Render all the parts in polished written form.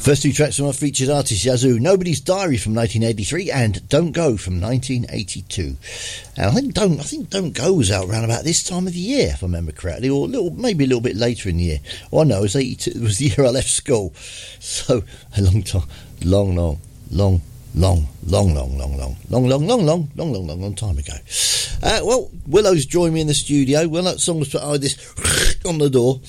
First two tracks from our featured artist Yazoo, Nobody's Diary from 1983 and Don't Go from 1982. And I think Don't Go was out around about this time of the year, if I remember correctly, or maybe a little bit later in the year. All I know is 82 it was the year I left school, so a long time, long time ago. Well, Willow's joined me in the studio. Well, that song was put this on the door.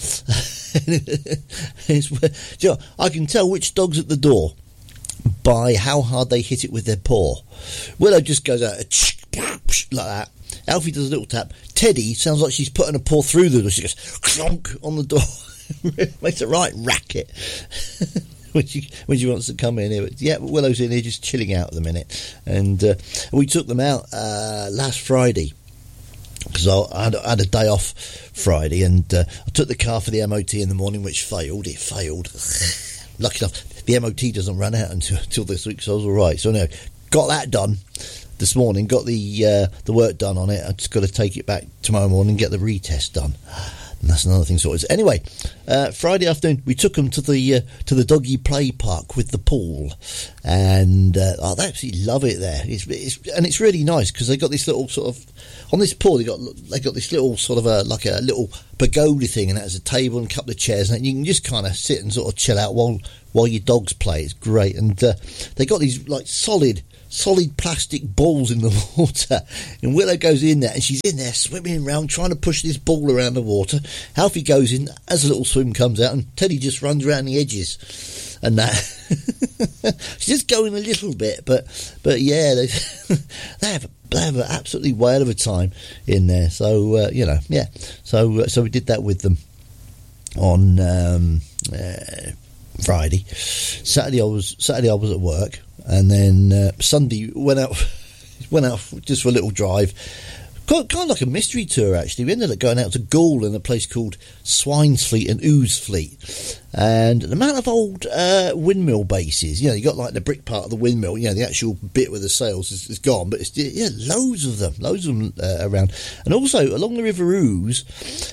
I can tell which dog's at the door by how hard they hit it with their paw. Willow just goes out like that. Alfie does a little tap. Teddy sounds like she's putting a paw through the door. She goes clonk on the door. Makes a right racket. When she wants to come in here. But yeah, Willow's in here just chilling out at the minute. And we took them out last Friday because I had a day off Friday, and I took the car for the MOT in the morning, which failed. It failed. Lucky enough, the MOT doesn't run out until this week, so I was all right. So anyway, got that done this morning, got the work done on it. I just got to take it back tomorrow morning and get the retest done. And that's another thing sorted. Anyway, Friday afternoon we took them to the doggy play park with the pool, and they absolutely love it there. It's really nice because they got this little sort of on this pool. They got this little sort of like a little pagoda thing, and it has a table and a couple of chairs, and you can just kind of sit and sort of chill out while your dogs play. It's great, and they got these like solid plastic balls in the water, and Willow goes in there and she's in there swimming around trying to push this ball around the water. Alfie goes in as a little swim comes out, and Teddy just runs around the edges and that. She's just going a little bit, but yeah, they have an absolutely whale of a time in there. So so we did that with them on Friday. Saturday I was at work. And then Sunday went out just for a little drive, kind of like a mystery tour actually. We ended up going out to Gaul in a place called Swinesfleet and Ousefleet, and the amount of old windmill bases. You got like the brick part of the windmill. The actual bit with the sails is gone, but it's loads of them around. And also along the River Ouse,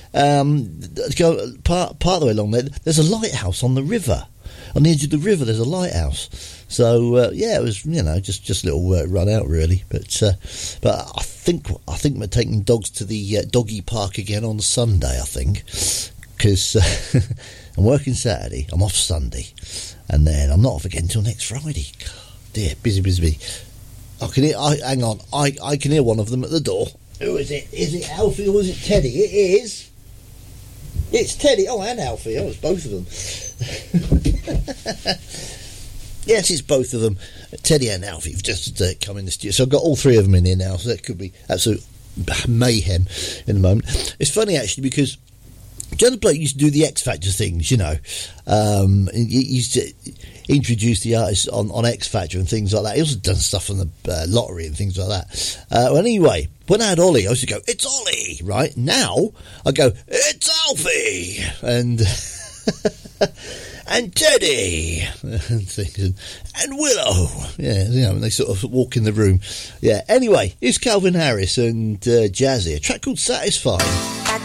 part of the way along there's a lighthouse on the river. On the edge of the river, there's a lighthouse. So it was just a little run out really. But I think we're taking dogs to the doggy park again on Sunday. I think because I'm working Saturday, I'm off Sunday, and then I'm not off again until next Friday. Dear, busy. I can hear. Hang on, I can hear one of them at the door. Who is it? Is it Alfie or is it Teddy? It is. It's Teddy. Oh, and Alfie. Oh, it's both of them. Yes, it's both of them. Teddy and Alfie have just come in the studio. So I've got all three of them in here now. So that could be absolute mayhem in a moment. It's funny, actually, because John Blake used to do the X Factor things, He used to introduce the artists on X Factor and things like that. He also done stuff on the lottery and things like that. Well, anyway, when I had Ollie, I used to go, "It's Ollie," right? Now I go, "It's Alfie," and and Teddy and things, and Willow. Yeah, when they sort of walk in the room. Yeah. Anyway, it's Calvin Harris and Jazzy, a track called "Satisfied."